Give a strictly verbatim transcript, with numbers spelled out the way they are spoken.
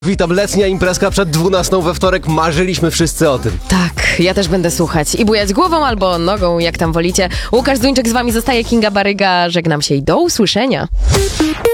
Witam, letnia imprezka przed dwunastą we wtorek, marzyliśmy wszyscy o tym. Tak, ja też będę słuchać i bujać głową albo nogą, jak tam wolicie. Łukasz Duńczyk z wami zostaje, Kinga Baryga, żegnam się i do usłyszenia.